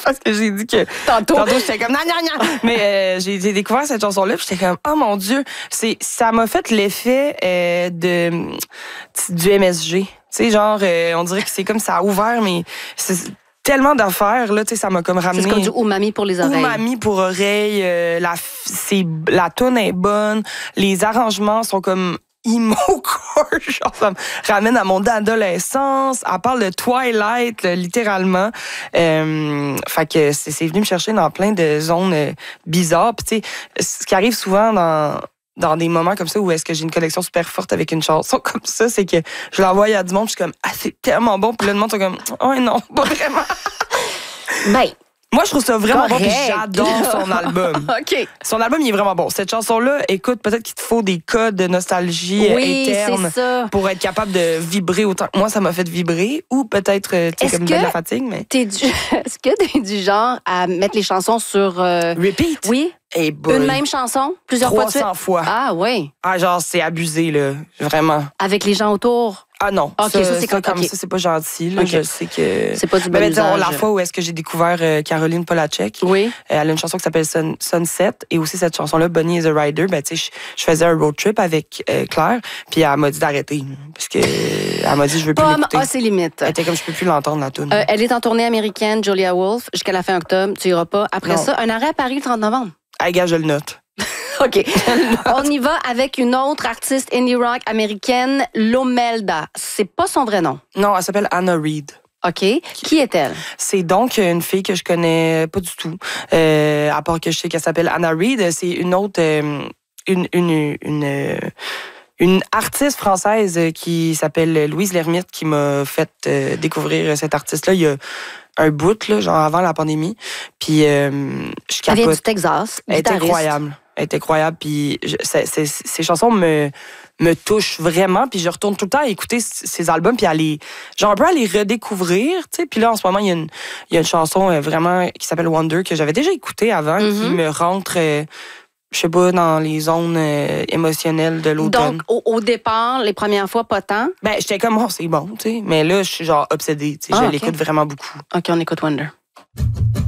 parce que j'ai dit que Tantôt j'étais comme non. Mais j'ai découvert cette chanson-là, puis j'étais comme oh mon Dieu, ça m'a fait l'effet du MSG. Tu sais, genre, on dirait que c'est comme ça a ouvert, mais c'est tellement d'affaires, là, tu sais, ça m'a comme ramené. C'est comme du umami pour les oreilles. Umami pour oreilles, la toune est bonne, les arrangements sont comme emo-core, genre ça me ramène à mon adolescence. Elle parle de Twilight, là, littéralement. Fait que c'est venu me chercher dans plein de zones bizarres. Puis tu sais, ce qui arrive souvent dans des moments comme ça où est-ce que j'ai une connexion super forte avec une chanson comme ça, c'est que je l'envoie à du monde, je suis comme ah c'est tellement bon, puis là le monde sont comme oh non, pas vraiment. Ben, moi, je trouve ça vraiment bon, puis correct. j'adore son album. OK. Son album, il est vraiment bon. Cette chanson-là, écoute, peut-être qu'il te faut des codes de nostalgie interne c'est ça. pour être capable de vibrer autant. Moi, ça m'a fait vibrer, ou peut-être, tu sais, comme de la fatigue, mais... Est-ce que t'es du genre à mettre les chansons sur... Repeat? Oui. Hey boy. Une même chanson, plusieurs fois de suite? 300 fois. Ah oui. Ah, genre, c'est abusé, là. Vraiment. Avec les gens autour? Ah non. OK, ça, c'est comme... comme OK. ça, c'est pas gentil, là. OK. Je sais que... C'est pas du bon Mais usage. la fois où est-ce que j'ai découvert Caroline Polachek, Oui. elle a une chanson qui s'appelle Sunset, et aussi cette chanson-là, Bunny is a Rider. Ben, tu sais, je faisais un road trip avec Claire, puis elle m'a dit d'arrêter, parce que elle m'a dit je veux plus l'écouter. Ah, c'est limite. Elle était comme je peux plus l'entendre, la tune. Elle est en tournée américaine, Julia Wolf, jusqu'à la fin octobre. Tu iras pas. Après Non. ça, un arrêt à Paris le 30 novembre. Hey, gars, je le note. OK. On y va avec une autre artiste indie rock américaine, Lomelda. C'est pas son vrai nom. Non, elle s'appelle Anna Reid. OK. Qui est-elle? C'est donc une fille que je connais pas du tout. À part que je sais qu'elle s'appelle Anna Reid. C'est une autre... une artiste française qui s'appelle Louise Lermite qui m'a fait découvrir cette artiste-là il y a un bout, là, genre avant la pandémie. Puis je Elle vient capote. du Texas. Elle est guitariste. incroyable. Elle est incroyable. Puis ces chansons me touchent vraiment. Puis je retourne tout le temps à écouter ces albums puis genre un peu à les redécouvrir. Tu sais. Puis là, en ce moment, il y a une chanson vraiment qui s'appelle Wonder que j'avais déjà écoutée avant qui me rentre... je sais pas, dans les zones émotionnelles de l'automne. Donc, au départ, les premières fois, pas tant. Ben, j'étais comme, oh, c'est bon, tu sais. Mais là, je suis genre obsédée, tu sais. Ah, je ok. l'écoute vraiment beaucoup. OK, on écoute Wonder.